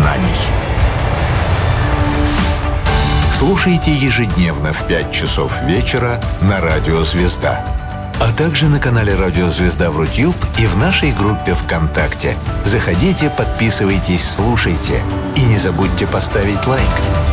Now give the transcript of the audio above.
знаний. Слушайте ежедневно в 5 часов вечера на Радио «Звезда». А также на канале «Радио Звезда» в Рутюб и в нашей группе ВКонтакте. Заходите, подписывайтесь, слушайте. И не забудьте поставить лайк.